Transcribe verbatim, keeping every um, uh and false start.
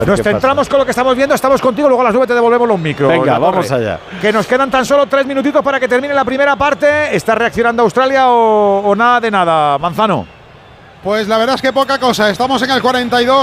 Nos centramos con lo que estamos viendo, estamos contigo, luego a las nueve te devolvemos los micros. Venga, vamos allá. Que nos quedan tan solo tres minutitos para que termine la primera parte. ¿Está reaccionando Australia o, o nada de nada, Manzano? Pues la verdad es que poca cosa. Estamos en el cuarenta y dos.